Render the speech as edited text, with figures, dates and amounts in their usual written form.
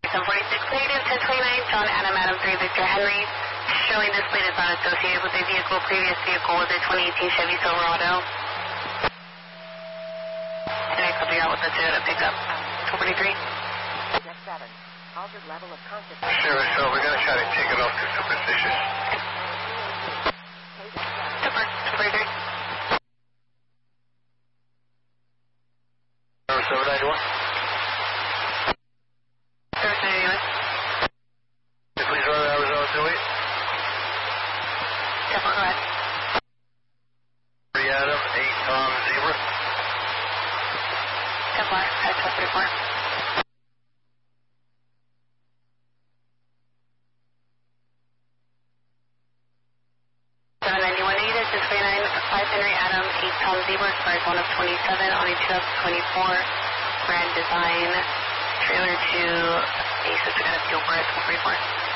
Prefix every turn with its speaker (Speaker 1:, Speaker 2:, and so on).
Speaker 1: 746 native, 1029, John Adam, Adam 3, Victor Henry. Showing this plate is not associated with the vehicle. Previous vehicle was a 2018 Chevy Silverado. And I copy out with the Toyota pickup. 243.
Speaker 2: Next 7. Altered level of consciousness.
Speaker 3: Sure, so we're going to try to take it off to superstitious.
Speaker 1: Super, 243.
Speaker 3: 791.
Speaker 1: 791.
Speaker 3: Please run Arizona 28.
Speaker 1: Definitely, go ahead.
Speaker 3: 3 Adam, 8 Tom Zebra.
Speaker 1: Templar, at 1234. Henry Adam, 8 Tom Zebra, expires 1 of 27 on a 2024 Grand Design trailer to Aces. We got a fuel for it, 434.